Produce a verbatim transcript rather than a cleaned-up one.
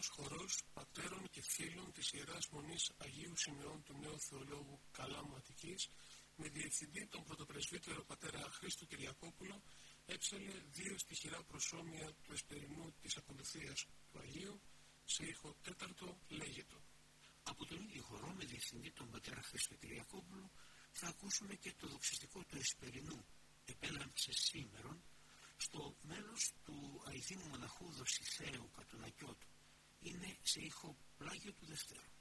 Χριστιανός χορός πατέρων και φίλων της Ιεράς Μονής Αγίου Σημεών του Νέου Θεολόγου Καλάμου Αττικής, με διευθυντή τον πρωτοπρεσβύτερο πατέρα Χρήστο Κυριακόπουλο, έψαλε δύο στιχηρά προσώμια του εσπερινού της ακολουθίας του Αγίου, σε ήχο τέταρτο λέγετο. Από τον ίδιο χορό, με διευθυντή τον πατέρα Χρήστο Κυριακόπουλο, θα ακούσουμε και το δοξιστικό του εσπερινού «Επέλαμψε σήμερον», στο μέλος του αηδήμου μοναχού Δοσιθέου Κατουνακιώτου. Είναι σε ήχο πλάγιο του Δευτέρου.